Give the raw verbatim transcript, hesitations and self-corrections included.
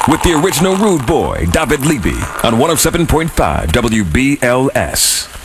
with the original rude boy, David Levy, on one oh seven point five W B L S.